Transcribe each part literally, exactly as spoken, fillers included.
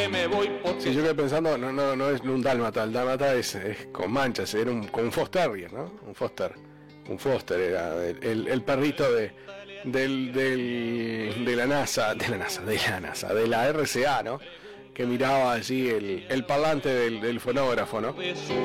que me voy porque... Sí, yo quedé pensando, no, no, no es un dálmata, el dálmata es, es con manchas, era un, con un Foster Terrier, ¿no? Un Foster, un Foster era el, el, el perrito de, del, del, de la NASA, de la NASA, de la NASA, de la R C A, ¿no? Que miraba allí el, el parlante del, del fonógrafo, ¿no?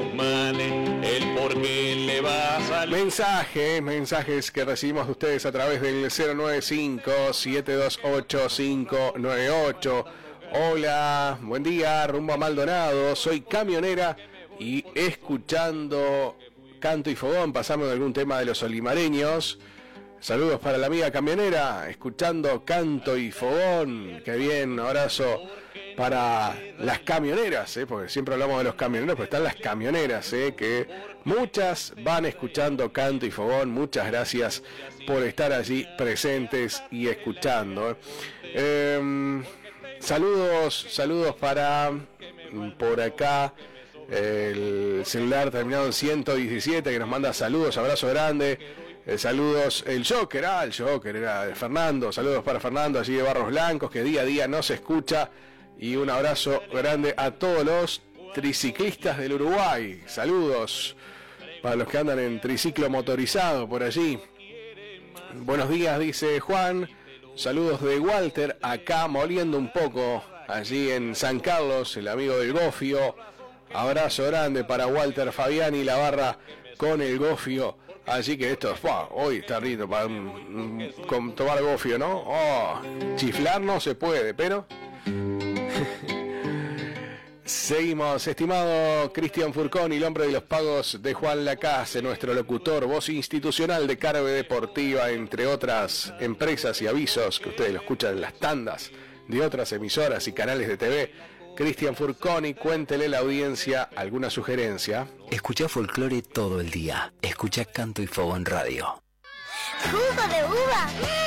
Mensajes, mensajes que recibimos de ustedes a través del cero nueve cinco, siete dos ocho, cinco nueve ocho. Hola, buen día, rumbo a Maldonado, soy camionera y escuchando Canto y Fogón, pasamos algún tema de los olimareños. Saludos para la amiga camionera, escuchando Canto y Fogón. Qué bien, un abrazo para las camioneras, ¿eh? Porque siempre hablamos de los camioneros, pero están las camioneras, ¿eh? Que muchas van escuchando Canto y Fogón. Muchas gracias por estar allí presentes y escuchando. ¿eh? Eh, saludos, saludos para por acá. El celular terminado en ciento diecisiete que nos manda saludos, abrazo grande. Eh, saludos, el Joker, ah, el Joker era de Fernando, saludos para Fernando allí de Barros Blancos, que día a día no se escucha, y un abrazo grande a todos los triciclistas del Uruguay, saludos para los que andan en triciclo motorizado por allí. Buenos días, dice Juan, saludos de Walter, acá moliendo un poco, allí en San Carlos, el amigo del Gofio, abrazo grande para Walter Fabiani, la barra con el Gofio. Así que esto, ¡fua! Hoy está rico para un, un, con tomar gofio, ¿no? Oh, chiflar no se puede, pero... Seguimos, estimado Cristian Furconi, el hombre de los pagos de Juan Lacase, nuestro locutor, voz institucional de Carve Deportiva, entre otras empresas y avisos que ustedes lo escuchan en las tandas de otras emisoras y canales de T V. Cristian Furconi, cuéntele a la audiencia alguna sugerencia. Escucha folclore todo el día. Escucha Canto y Fogón Radio. ¡Jugo de uva!